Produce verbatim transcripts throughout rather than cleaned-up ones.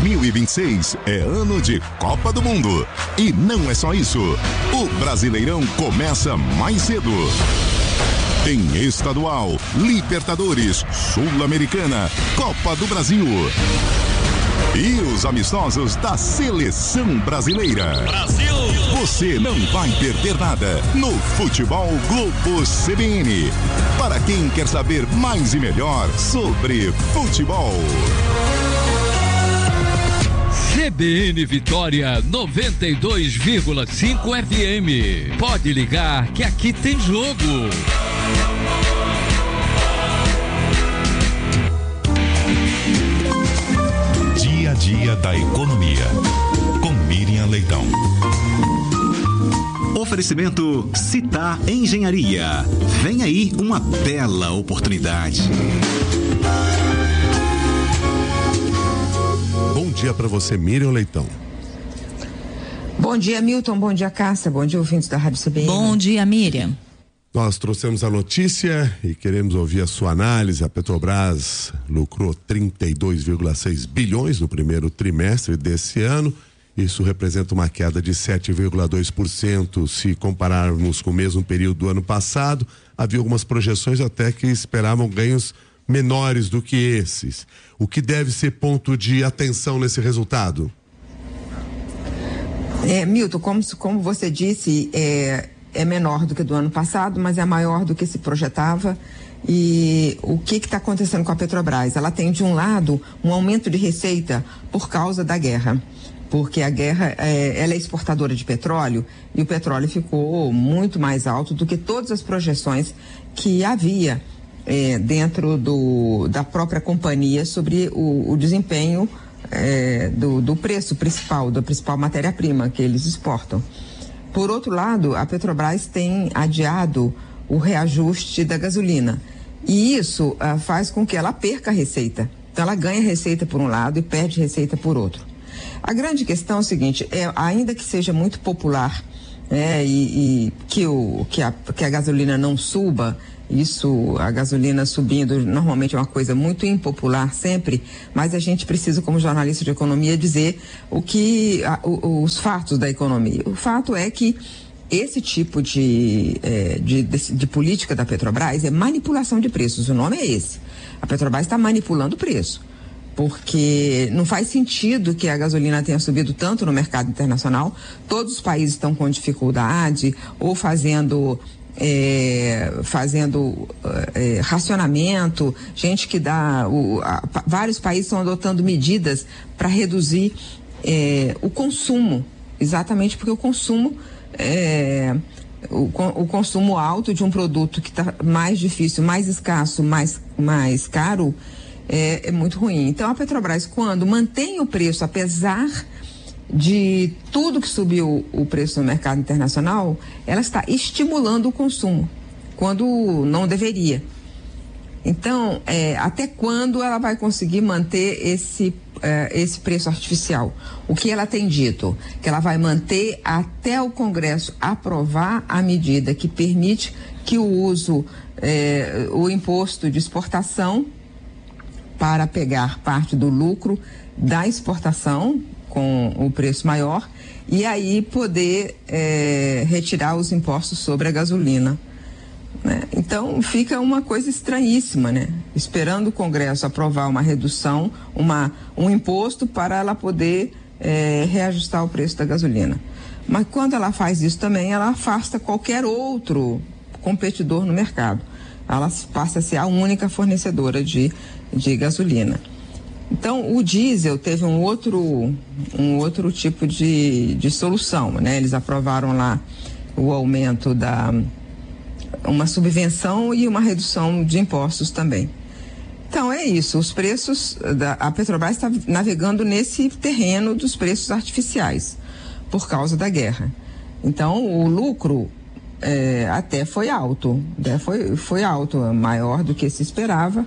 mil e vinte e seis é ano de Copa do Mundo. E não é só isso. O Brasileirão começa mais cedo. Tem estadual, Libertadores, Sul-Americana, Copa do Brasil. E os amistosos da Seleção Brasileira. Brasil! Você não vai perder nada no Futebol Globo C B N. Para quem quer saber mais e melhor sobre futebol. C B N Vitória noventa e dois vírgula cinco F M. Pode ligar que aqui tem jogo. Dia a dia da economia, com Miriam Leitão. Oferecimento Citar Engenharia. Vem aí uma bela oportunidade. Bom dia para você, Miriam Leitão. Bom dia, Milton. Bom dia, Cássia. Bom dia, ouvintes da Rádio C B N. Bom dia, Miriam. Nós trouxemos a notícia e queremos ouvir a sua análise. A Petrobras lucrou trinta e dois vírgula seis bilhões no primeiro trimestre desse ano. Isso representa uma queda de sete vírgula dois por cento se compararmos com o mesmo período do ano passado. Havia algumas projeções até que esperavam ganhos menores do que esses. O que deve ser ponto de atenção nesse resultado? É, Milton, como, como você disse, é, é menor do que do ano passado, mas é maior do que se projetava. E o que está acontecendo com a Petrobras? Ela tem, de um lado, um aumento de receita por causa da guerra. Porque a guerra, é, ela é exportadora de petróleo e o petróleo ficou muito mais alto do que todas as projeções que havia é, dentro do, da própria companhia sobre o, o desempenho é, do, do preço principal, da principal matéria-prima que eles exportam. Por outro lado, a Petrobras tem adiado o reajuste da gasolina e isso ah, faz com que ela perca a receita. Então ela ganha receita por um lado e perde receita por outro. A grande questão é o seguinte, é, ainda que seja muito popular, né, e, e que, o, que, a, que a gasolina não suba, isso, a gasolina subindo normalmente é uma coisa muito impopular sempre, mas a gente precisa, como jornalista de economia, dizer o que, a, o, os fatos da economia. O fato é que esse tipo de, é, de, de, de política da Petrobras é manipulação de preços, o nome é esse. A Petrobras está manipulando o preço. Porque não faz sentido que a gasolina tenha subido tanto no mercado internacional. Todos os países estão com dificuldade ou fazendo, é, fazendo é, racionamento, gente que dá... O, a, vários países estão adotando medidas para reduzir é, o consumo, exatamente porque o consumo... É, o, o consumo alto de um produto que está mais difícil, mais escasso, mais, mais caro... É, é muito ruim. Então a Petrobras, quando mantém o preço, apesar de tudo que subiu o preço no mercado internacional, ela está estimulando o consumo, quando não deveria. Então, é, até quando ela vai conseguir manter esse, é, esse preço artificial? O que ela tem dito? Que ela vai manter até o Congresso aprovar a medida que permite que o uso, é, o imposto de exportação, para pegar parte do lucro da exportação com o preço maior e aí poder é, retirar os impostos sobre a gasolina, né? Então fica uma coisa estranhíssima, né? Esperando o Congresso aprovar uma redução, uma, um imposto para ela poder é, reajustar o preço da gasolina. Mas quando ela faz isso também, ela afasta qualquer outro competidor no mercado. Ela passa a ser a única fornecedora de, de gasolina. Então, o diesel teve um outro, um outro tipo de, de solução, né? Eles aprovaram lá o aumento da... uma subvenção e uma redução de impostos também. Então, é isso. Os preços... Da, a Petrobras está navegando nesse terreno dos preços artificiais, por causa da guerra. Então, o lucro... É, até foi alto, né? foi, foi alto, maior do que se esperava,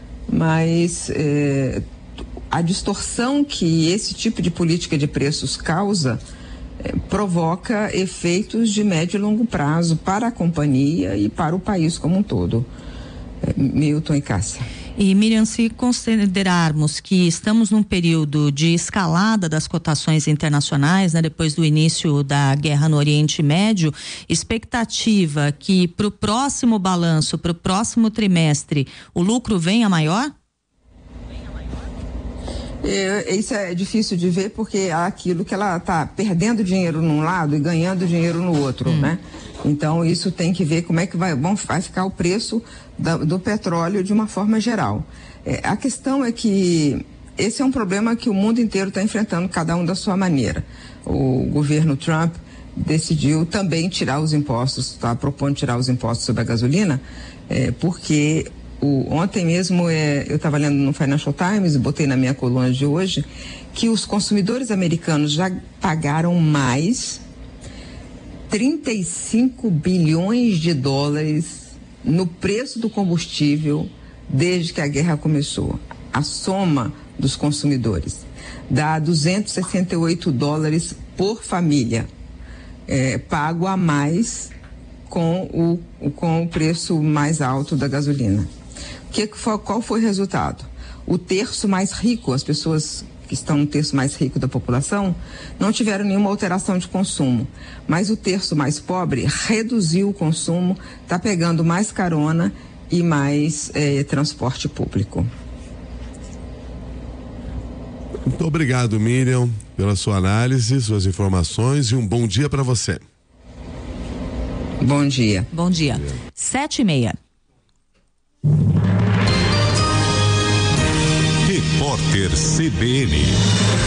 mas é, a distorção que esse tipo de política de preços causa é, provoca efeitos de médio e longo prazo para a companhia e para o país como um todo. É, Milton e Cássia. E Miriam, se considerarmos que estamos num período de escalada das cotações internacionais, né, depois do início da guerra no Oriente Médio, expectativa que para o próximo balanço, para o próximo trimestre, o lucro venha maior? É, isso é difícil de ver porque é aquilo que ela está perdendo dinheiro num lado e ganhando dinheiro no outro, hum. né? Então isso tem que ver como é que vai, bom, vai ficar o preço da, do petróleo de uma forma geral. É, a questão é que esse é um problema que o mundo inteiro está enfrentando, cada um da sua maneira. O governo Trump decidiu também tirar os impostos, está propondo tirar os impostos sobre a gasolina, é, porque O, ontem mesmo é, eu estava lendo no Financial Times e botei na minha coluna de hoje que os consumidores americanos já pagaram mais trinta e cinco bilhões de dólares no preço do combustível desde que a guerra começou. A soma dos consumidores dá duzentos e sessenta e oito dólares por família, é, pago a mais com o, com o preço mais alto da gasolina. Que, qual foi o resultado? O terço mais rico, as pessoas que estão no terço mais rico da população, não tiveram nenhuma alteração de consumo. Mas o terço mais pobre reduziu o consumo, está pegando mais carona e mais eh, transporte público. Muito obrigado, Miriam, pela sua análise, suas informações e um bom dia para você. Bom dia. Bom dia. Sete e meia. Repórter C B N.